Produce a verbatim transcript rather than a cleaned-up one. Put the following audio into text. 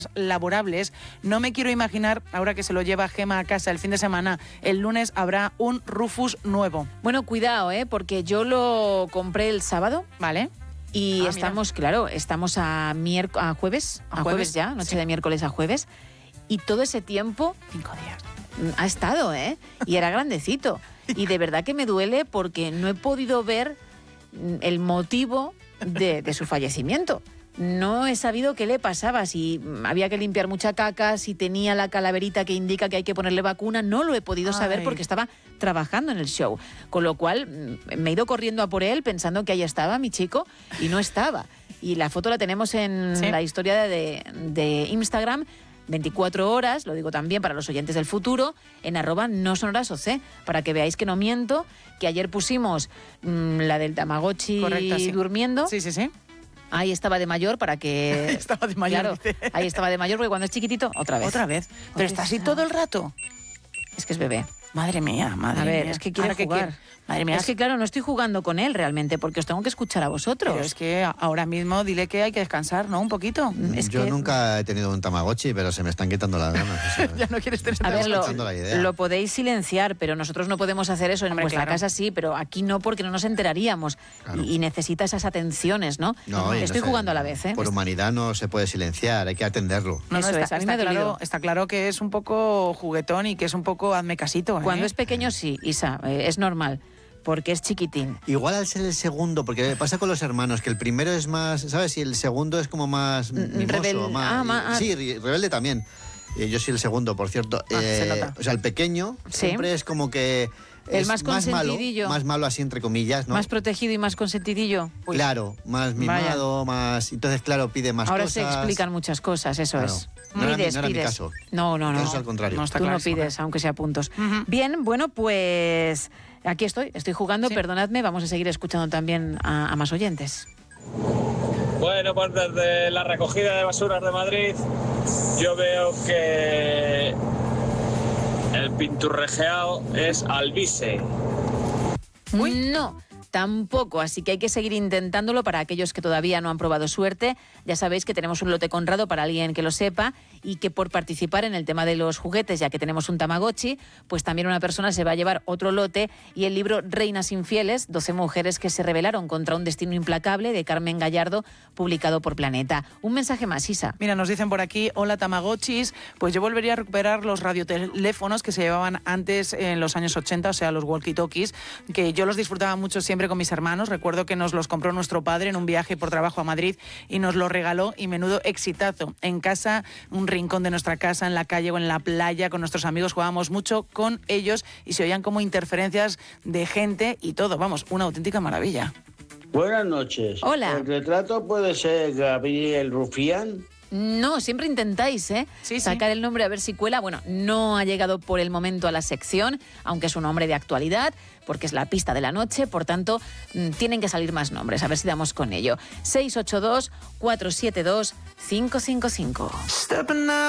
laborables. No me quiero imaginar, ahora que se lo lleva Gema a casa el fin de semana, el lunes habrá un Rufus nuevo. Bueno, cuidado, ¿eh? Porque yo lo compré el sábado, ¿vale? Y ah, estamos, mira. claro, estamos a, miérc- a jueves, a, a jueves, jueves ya, noche sí. de miércoles a jueves, y todo ese tiempo... Cinco días. Ha estado, ¿eh? Y era grandecito. Y de verdad que me duele porque no he podido ver el motivo de, de su fallecimiento. No he sabido qué le pasaba, si había que limpiar mucha caca, si tenía la calaverita que indica que hay que ponerle vacuna. No lo he podido saber Ay. porque estaba trabajando en el show. Con lo cual me he ido corriendo a por él pensando que ahí estaba mi chico y no estaba. Y la foto la tenemos en ¿Sí? la historia de, de Instagram. veinticuatro horas, lo digo también para los oyentes del futuro, en arroba no son horas O C, para que veáis que no miento, que ayer pusimos mmm, la del Tamagotchi Correcto, sí. durmiendo. Sí, sí, sí. Ahí estaba de mayor para que... Ahí estaba de mayor. Claro, ahí estaba de mayor porque cuando es chiquitito, otra vez. Otra vez. Pero está así todo el rato. Es que es bebé. Madre mía, madre A ver, mía. es que quiere Ahora jugar. Que madre mía. Es que claro, no estoy jugando con él realmente porque os tengo que escuchar a vosotros. Pero es que ahora mismo dile que hay que descansar, ¿no? Un poquito. Es Yo que... nunca he tenido un Tamagotchi, pero se me están quitando las ganas. O sea, ya no quieres tener A ver, lo, la idea. lo podéis silenciar, pero nosotros no podemos hacer eso. En Hombre, vuestra claro. casa sí, pero aquí no porque no nos enteraríamos. Claro. Y, y necesita esas atenciones, ¿no? no Estoy no jugando sé, a la vez, ¿eh? Por humanidad no se puede silenciar, hay que atenderlo. No, no, eso está, es, a mí está me ha claro, dolido. está claro que es un poco juguetón y que es un poco hazme casito, ¿eh? Cuando es pequeño sí, Isa, eh, es normal. Porque es chiquitín. Igual al ser el segundo, porque pasa con los hermanos, que el primero es más, ¿sabes? Y el segundo es como más mimoso, Rebel... más... Ah, ma... Sí, rebelde también. Eh, yo soy el segundo, por cierto. Ah, eh, se nota. O sea, el pequeño ¿Sí? siempre es como que... El es más más malo, consentidillo. más malo así entre comillas, ¿no? Más protegido y más consentidillo. Uy. Claro, más mimado, Vaya. más... Entonces, claro, pide más Ahora cosas. Ahora se explican muchas cosas, eso claro. es. No era, pides, no era pides. mi caso. No, no, no. Eso es al contrario. No, Tú no pides, ¿eh? aunque sea puntos. Uh-huh. Bien, bueno, pues aquí estoy, estoy jugando, sí. Perdonadme, vamos a seguir escuchando también a, a más oyentes. Bueno, pues desde la recogida de basuras de Madrid, yo veo que el pinturrejeado es Alvise. Uy. No, tampoco, así que hay que seguir intentándolo para aquellos que todavía no han probado suerte. Ya sabéis que tenemos un lote Conrado para alguien que lo sepa y que por participar en el tema de los juguetes, ya que tenemos un Tamagotchi, pues también una persona se va a llevar otro lote y el libro Reinas infieles, doce mujeres que se rebelaron contra un destino implacable, de Carmen Gallardo, publicado por Planeta. Un mensaje más, Isa. Mira, nos dicen por aquí, hola Tamagotchis, pues yo volvería a recuperar los radioteléfonos que se llevaban antes en los años ochenta, o sea, los walkie-talkies, que yo los disfrutaba mucho siempre con mis hermanos. Recuerdo que nos los compró nuestro padre en un viaje por trabajo a Madrid y nos los regaló, y menudo exitazo. En casa, un rincón de nuestra casa, en la calle o en la playa, con nuestros amigos jugábamos mucho con ellos y se oían como interferencias de gente y todo. Vamos, una auténtica maravilla. Buenas noches. Hola. ¿El retrato puede ser Gabriel Rufián? No, siempre intentáis, ¿eh? Sí, Sacar sí. el nombre a ver si cuela. Bueno, no ha llegado por el momento a la sección, aunque es un nombre de actualidad, porque es la pista de la noche, por tanto, mmm, tienen que salir más nombres. A ver si damos con ello. seis ocho dos, cuatro siete dos, cinco cinco cinco.